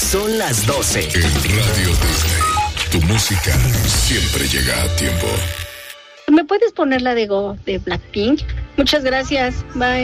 Son las 12. En Radio Disney, tu música siempre llega a tiempo. ¿Me puedes poner la de Blackpink? Muchas gracias. Bye.